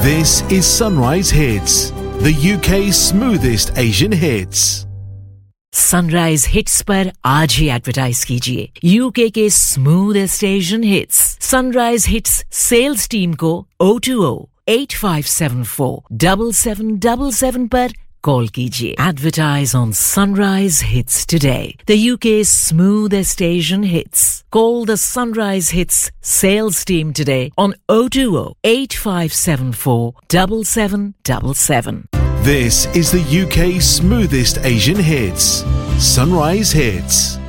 This is Sunrise Hits, the UK's smoothest Asian hits. Sunrise hits पर आज ही advertise कीजिए UK के smoothest Asian hits sunrise hits sales team को 020-8574-7777 पर call कीजिए advertise on sunrise hits today the UK smoothest Asian hits call the sunrise hits sales team today on 020-8574-7777. This is the UK's smoothest Asian hits. Sunrise Hits.